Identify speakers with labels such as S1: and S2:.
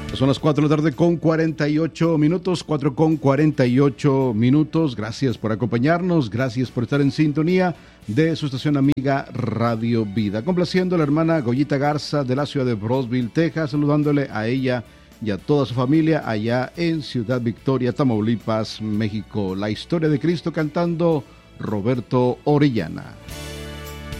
S1: Son las 4 de la tarde con 48 minutos, 4 con 48 minutos. Gracias por acompañarnos, gracias por estar en sintonía de su estación amiga Radio Vida. Complaciendo a la hermana Goyita Garza de la ciudad de Brownsville, Texas, saludándole a ella y a toda su familia allá en Ciudad Victoria, Tamaulipas, México. La historia de Cristo cantando Roberto Orellana.